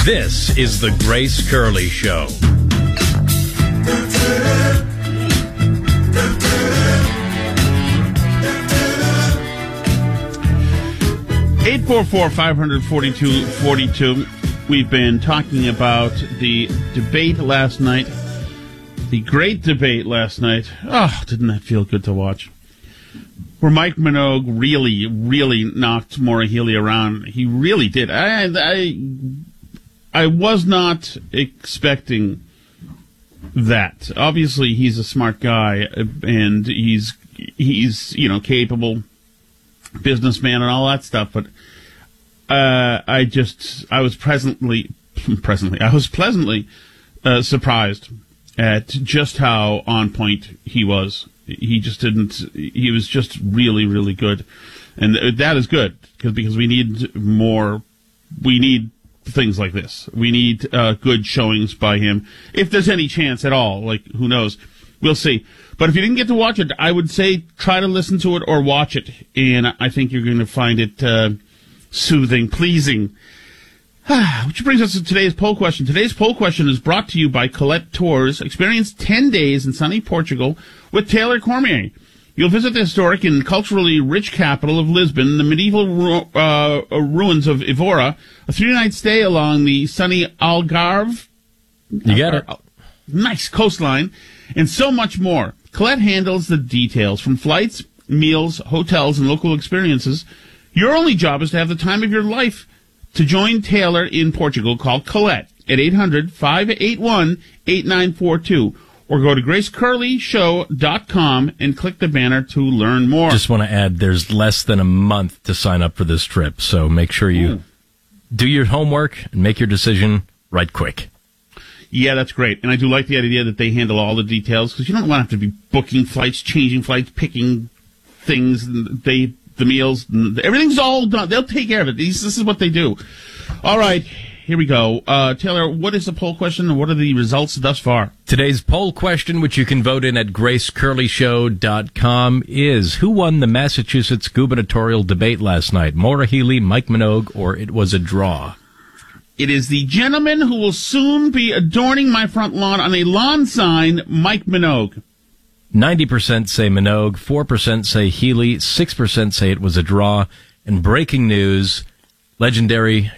This is the Grace Curley Show. Eight 542 We've been talking about the debate last night, the great debate last night. Oh, didn't that feel good to watch? Where Mike Minogue really knocked Maura Healey around. He really did. I was not expecting that. Obviously, he's a smart guy, and he's capable businessman and all that stuff, but I was pleasantly surprised at just how on point he was. He was just really good, and that is good because we need things like this. We need good showings by him, if there's any chance at all. Like, who knows? We'll see. But if you didn't get to watch it, I would say try to listen to it or watch it, and I think you're going to find it soothing, pleasing. Which brings us to today's poll question. Today's poll question is brought to you by Colette Tours. Experience 10 days in sunny Portugal with Taylor Cormier. You'll visit the historic and culturally rich capital of Lisbon, the medieval ruins of Évora, a 3-night stay along the sunny Algarve. You got it. Nice coastline, and so much more. Colette handles the details, from flights, meals, hotels, and local experiences. Your only job is to have the time of your life. To join Taylor in Portugal, call Colette at 800-581-8942 or go to gracecurleyshow.com and click the banner to learn more. Just want to add, there's less than a month to sign up for this trip, so make sure you do your homework and make your decision right quick. Yeah, that's great. And I do like the idea that they handle all the details, because you don't want to have to be booking flights, changing flights, picking things, the meals, everything's all done. They'll take care of it. This is what they do. All right, here we go. Taylor, what is the poll question, and what are the results thus far? Today's poll question, which you can vote in at gracecurleyshow.com, is: who won the Massachusetts gubernatorial debate last night? Maura Healey, Mike Minogue, or it was a draw? It is the gentleman who will soon be adorning my front lawn on a lawn sign, Mike Minogue. 90% say Minogue, 4% say Healey, 6% say it was a draw. And breaking news, legendary